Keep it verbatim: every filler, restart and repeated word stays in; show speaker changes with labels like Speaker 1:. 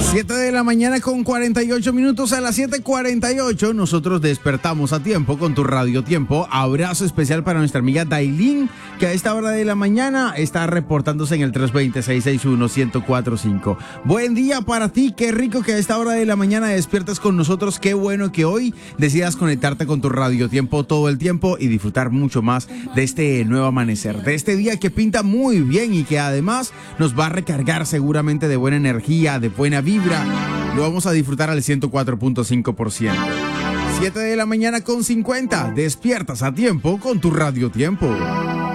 Speaker 1: siete de la mañana con cuarenta y ocho minutos. A las siete cuarenta y ocho nosotros despertamos a tiempo con tu Radio Tiempo. Abrazo especial para nuestra amiga Dailin, que a esta hora de la mañana está reportándose en el tres dos cero, seis seis uno, uno cero cuatro cinco. Buen día para ti, qué rico que a esta hora de la mañana despiertas con nosotros. Qué bueno que hoy decidas conectarte con tu Radio Tiempo todo el tiempo y disfrutar mucho más de este nuevo amanecer, de este día que pinta muy bien y que además nos va a recargar seguramente de buena energía, de buena vibra. Lo vamos a disfrutar al ciento cuatro punto cinco por ciento. siete de la mañana con cincuenta. Despiertas a tiempo con tu Radio Tiempo.